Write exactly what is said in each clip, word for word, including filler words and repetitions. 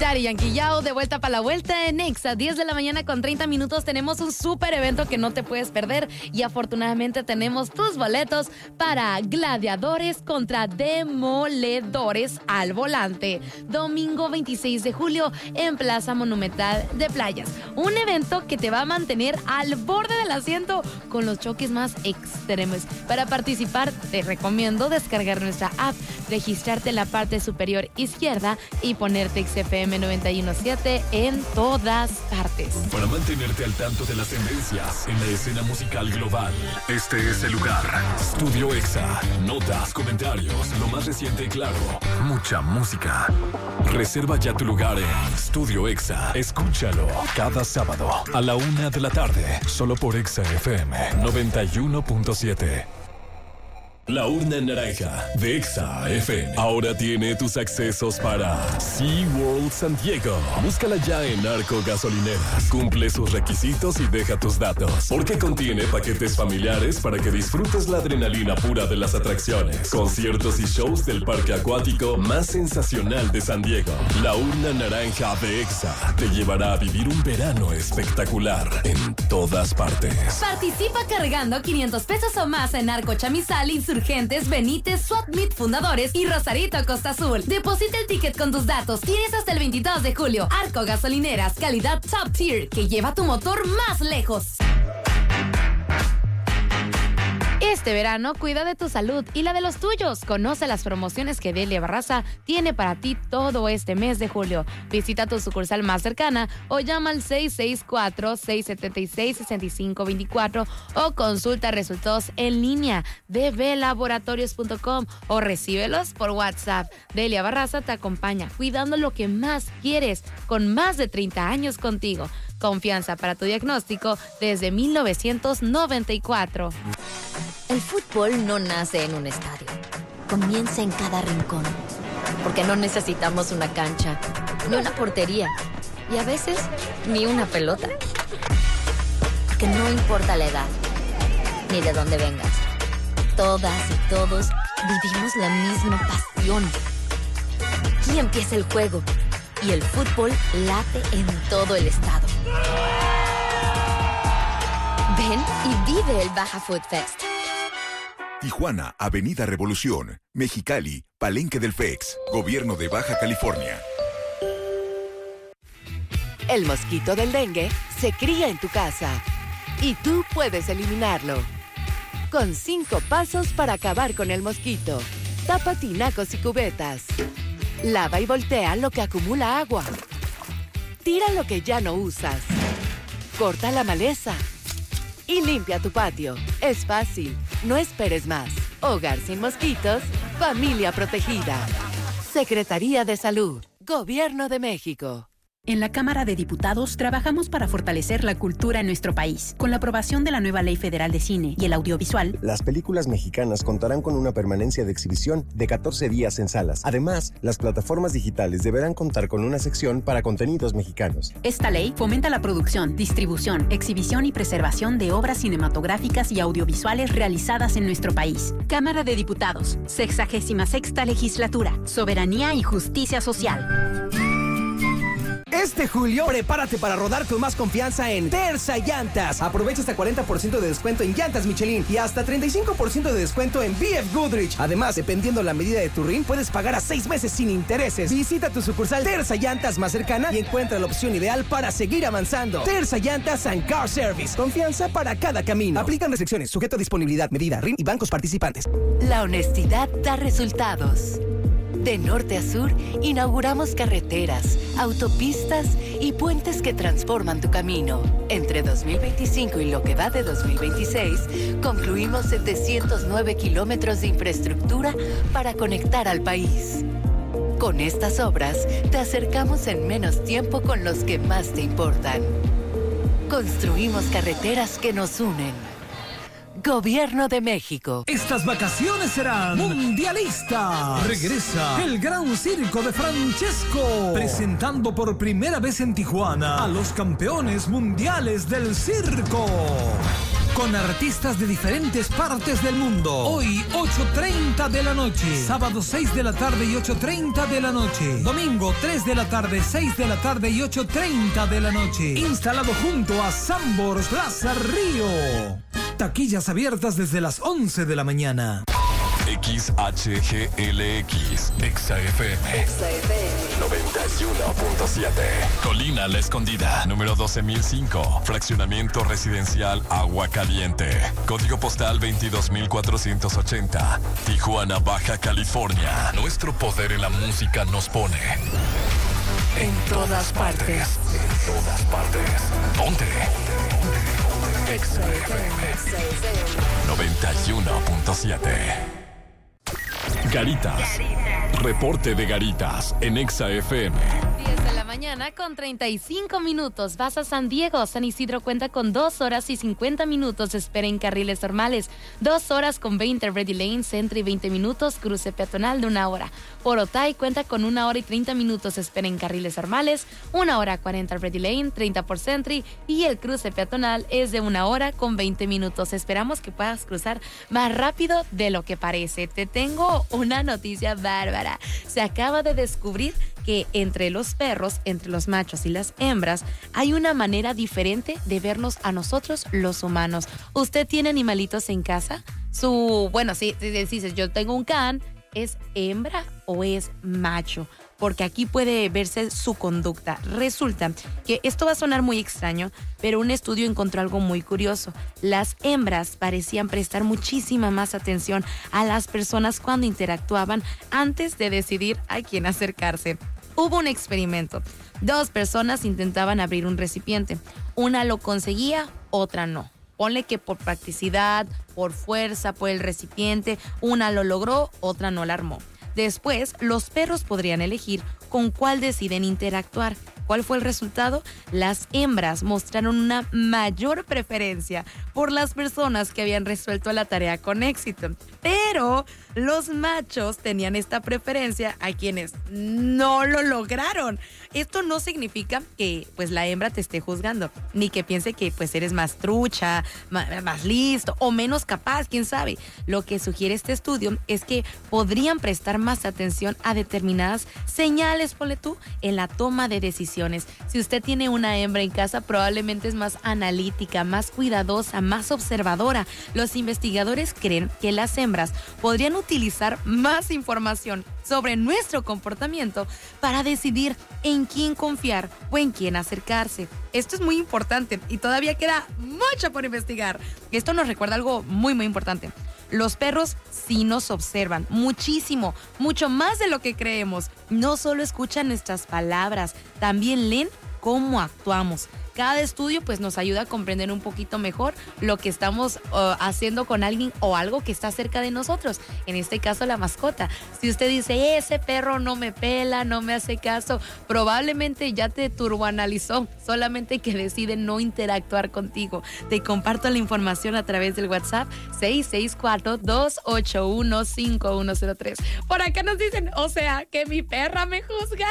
Daddy Yankee Yao, de vuelta para la vuelta en Exa, diez de la mañana con treinta minutos. Tenemos un súper evento que no te puedes perder y afortunadamente tenemos tus boletos para Gladiadores contra Demoledores al Volante, domingo veintiséis de julio en Plaza Monumental de Playas. Un evento que te va a mantener al borde del asiento con los choques más extremos. Para participar, te recomiendo descargar nuestra app, registrarte en la parte superior izquierda y ponerte X F M noventa y uno punto siete en todas partes. Para mantenerte al tanto de las tendencias en la escena musical global, este es el lugar. Studio Exa. Notas, comentarios, lo más reciente y claro. Mucha música. Reserva ya tu lugar en Studio Exa. Escúchalo cada sábado a la una de la tarde, solo por Exa F M noventa y uno punto siete. La urna naranja de Exa F M ahora tiene tus accesos para SeaWorld San Diego. Búscala ya en Arco Gasolineras. Cumple sus requisitos y deja tus datos, porque contiene paquetes familiares para que disfrutes la adrenalina pura de las atracciones, conciertos y shows del parque acuático más sensacional de San Diego. La urna naranja de Exa te llevará a vivir un verano espectacular en todas partes. Participa cargando quinientos pesos o más en Arco Chamizal, Insurgentes, Benítez, Swapmeet Fundadores y Rosarito Costa Azul. Deposita el ticket con tus datos. Tienes hasta el veintidós de julio. Arco Gasolineras, calidad top tier que lleva tu motor más lejos. Este verano, cuida de tu salud y la de los tuyos. Conoce las promociones que Delia Barraza tiene para ti todo este mes de julio. Visita tu sucursal más cercana o llama al seis seis cuatro, seis siete seis, seis cinco dos cuatro o consulta resultados en línea de b laboratorios punto com o recíbelos por WhatsApp. Delia Barraza te acompaña cuidando lo que más quieres, con más de treinta años contigo. Confianza para tu diagnóstico desde mil novecientos noventa y cuatro. El fútbol no nace en un estadio. Comienza en cada rincón. Porque no necesitamos una cancha, ni una portería, y a veces ni una pelota. Porque no importa la edad, ni de dónde vengas. Todas y todos vivimos la misma pasión. Aquí empieza el juego. Y el fútbol late en todo el estado. Ven y vive el Baja Food Fest. Tijuana, Avenida Revolución. Mexicali, Palenque del F E X. Gobierno de Baja California. El mosquito del dengue se cría en tu casa y tú puedes eliminarlo. Con cinco pasos para acabar con el mosquito. Tapa tinacos y cubetas. Lava y voltea lo que acumula agua. Tira lo que ya no usas. Corta la maleza. Y limpia tu patio. Es fácil. No esperes más. Hogar sin mosquitos. Familia protegida. Secretaría de Salud. Gobierno de México. En la Cámara de Diputados trabajamos para fortalecer la cultura en nuestro país. Con la aprobación de la nueva Ley Federal de Cine y el Audiovisual, las películas mexicanas contarán con una permanencia de exhibición de catorce días en salas. Además, las plataformas digitales deberán contar con una sección para contenidos mexicanos. Esta ley fomenta la producción, distribución, exhibición y preservación de obras cinematográficas y audiovisuales realizadas en nuestro país. Cámara de Diputados, sexagésima sexta legislatura, soberanía y justicia social. Este julio, prepárate para rodar con más confianza en Terza Llantas. Aprovecha hasta cuarenta por ciento de descuento en llantas Michelin y hasta treinta y cinco por ciento de descuento en B F Goodrich. Además, dependiendo la medida de tu R I N, puedes pagar a seis meses sin intereses. Visita tu sucursal Terza Llantas más cercana y encuentra la opción ideal para seguir avanzando. Terza Llantas and Car Service. Confianza para cada camino. Aplican restricciones, sujeto a disponibilidad, medida, R I N y bancos participantes. La honestidad da resultados. De norte a sur, inauguramos carreteras, autopistas y puentes que transforman tu camino. Entre dos mil veinticinco y lo que va de dos mil veintiséis, concluimos setecientos nueve kilómetros de infraestructura para conectar al país. Con estas obras, te acercamos en menos tiempo con los que más te importan. Construimos carreteras que nos unen. Gobierno de México. Estas vacaciones serán mundialistas. Regresa el Gran Circo de Francesco, presentando por primera vez en Tijuana a los campeones mundiales del circo. con artistas de diferentes partes del mundo. Hoy, ocho treinta de la noche. Sábado, seis de la tarde y ocho treinta de la noche. Domingo, tres de la tarde, seis de la tarde y ocho treinta de la noche. Instalado junto a Sambors Plaza Río. Taquillas abiertas desde las once de la mañana. X H G L X, Exa F M, Exa F M noventa y uno punto siete. Colina La Escondida, número doce mil cinco. Fraccionamiento residencial Agua Caliente. Código postal veintidós mil cuatrocientos ochenta. Tijuana, Baja California. Nuestro poder en la música nos pone en todas partes. En todas partes. Ponte. Exa F M noventa y uno punto siete. Garitas. Reporte de Garitas en Exa F M. diez de la mañana con treinta y cinco minutos. Vas a San Diego. San Isidro cuenta con dos horas y cincuenta minutos. Espera en carriles normales. dos horas con veinte Ready Lane, Centro y veinte minutos. Cruce peatonal de una hora. Por Otay cuenta con una hora y treinta minutos. Espera en carriles normales. una hora cuarenta Ready Lane, treinta por Century. Y el cruce peatonal es de una hora con veinte minutos. Esperamos que puedas cruzar más rápido de lo que parece. Te tengo una noticia bárbara. Se acaba de descubrir que entre los perros, entre los machos y las hembras, hay una manera diferente de vernos a nosotros los humanos. ¿Usted tiene animalitos en casa? Su, bueno, si sí, sí, dices, yo tengo un can, ¿es hembra o es macho? Porque aquí puede verse su conducta. Resulta que esto va a sonar muy extraño, pero un estudio encontró algo muy curioso. Las hembras parecían prestar muchísima más atención a las personas cuando interactuaban antes de decidir a quién acercarse. Hubo un experimento. Dos personas intentaban abrir un recipiente. Una lo conseguía, otra no. Ponle que por practicidad, por fuerza, por el recipiente, una lo logró, otra no la armó. Después, los perros podrían elegir con cuál deciden interactuar. ¿Cuál fue el resultado? Las hembras mostraron una mayor preferencia por las personas que habían resuelto la tarea con éxito. Pero los machos tenían esta preferencia a quienes no lo lograron. Esto no significa que pues la hembra te esté juzgando, ni que piense que pues eres más trucha, más, más listo o menos capaz, quién sabe. Lo que sugiere este estudio es que podrían prestar más atención a determinadas señales, ponle tú, en la toma de decisiones. Si usted tiene una hembra en casa, probablemente es más analítica, más cuidadosa, más observadora. Los investigadores creen que las hembras podrían utilizar más información sobre nuestro comportamiento para decidir en quién confiar o en quién acercarse. Esto es muy importante y todavía queda mucho por investigar. Esto nos recuerda algo muy, muy importante. Los perros sí nos observan muchísimo, mucho más de lo que creemos. No solo escuchan nuestras palabras, también leen cómo actuamos. Cada estudio pues nos ayuda a comprender un poquito mejor lo que estamos uh, haciendo con alguien o algo que está cerca de nosotros. En este caso, la mascota. Si usted dice, ese perro no me pela, no me hace caso, probablemente ya te turboanalizó, solamente que decide no interactuar contigo. Te comparto la información a través del WhatsApp seis seis cuatro, dos ocho uno, cinco uno cero tres. Por acá nos dicen, o sea, que mi perra me juzga.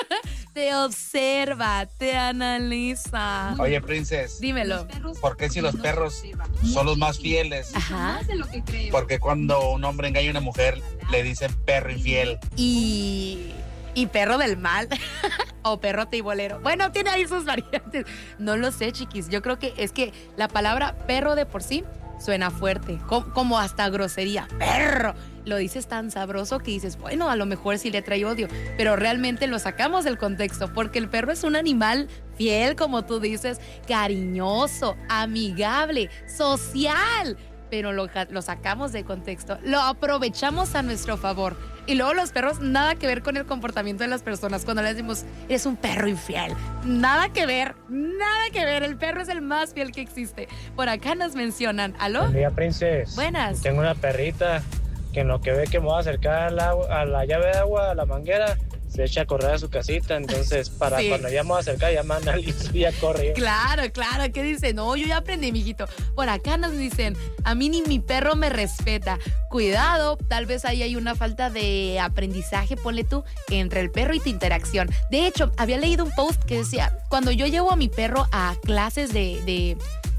Te observa, te analiza. Oye, Princess. Dímelo. ¿Por qué si los perros son los más fieles? Ajá. Porque cuando un hombre engaña a una mujer, le dicen perro infiel. Y... y perro del mal. O perro teibolero. Bueno, tiene ahí sus variantes. No lo sé, chiquis. Yo creo que es que la palabra perro de por sí suena fuerte, como, como hasta grosería. Perro. Lo dices tan sabroso que dices, bueno, a lo mejor sí le trae odio, pero realmente lo sacamos del contexto, porque el perro es un animal fiel, como tú dices, cariñoso, amigable, social, pero lo, lo sacamos de contexto, lo aprovechamos a nuestro favor. Y luego los perros, nada que ver con el comportamiento de las personas. Cuando les decimos, eres un perro infiel, nada que ver, nada que ver. El perro es el más fiel que existe. Por acá nos mencionan, ¿aló? Buen día, Princess. Buenas. Tengo una perrita que en lo que ve que me voy a acercar al agua, a la llave de agua, a la manguera, se echa a correr a su casita. Entonces, para sí. Cuando ya me voy a acercar, ya manda y ya corre. Claro, claro. ¿Qué dice? No, yo ya aprendí, mijito. Por acá nos dicen, a mí ni mi perro me respeta. Cuidado, tal vez ahí hay una falta de aprendizaje, ponle tú, entre el perro y tu interacción. De hecho, había leído un post que decía, cuando yo llevo a mi perro a clases de... de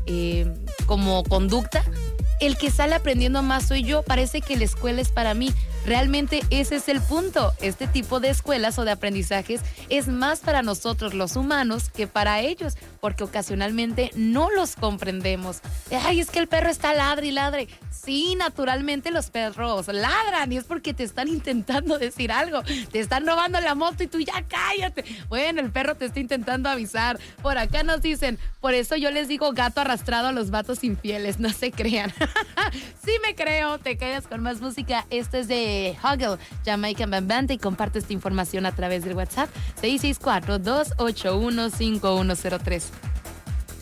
eh, como conducta, el que sale aprendiendo más soy yo. Parece que la escuela es para mí. Realmente ese es el punto. Este tipo de escuelas o de aprendizajes es más para nosotros los humanos que para ellos, porque ocasionalmente no los comprendemos. Ay, es que el perro está ladre y ladre. Sí, naturalmente los perros ladran y es porque te están intentando decir algo. Te están robando la moto y tú ya cállate. Bueno, el perro te está intentando avisar. Por acá nos dicen, por eso yo les digo gato arrastrado a los vatos infieles. No se crean. Sí me creo. Te quedas con más música. Esto es de Huggle, Jamaican Bambante, y comparte esta información a través del WhatsApp seis seis cuatro, dos ocho uno, cinco uno cero tres.